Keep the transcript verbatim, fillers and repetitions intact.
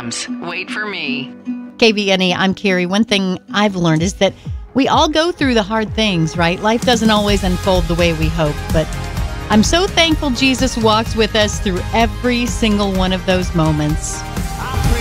times. Wait for me. K B N E, I'm Carrie. One thing I've learned is that we all go through the hard things, right? Life doesn't always unfold the way we hope, but I'm so thankful Jesus walks with us through every single one of those moments.